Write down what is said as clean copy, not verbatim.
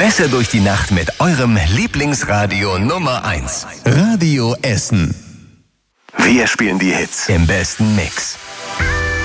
Besser durch die Nacht mit eurem Lieblingsradio Nummer 1. Radio Essen. Wir spielen die Hits im besten Mix.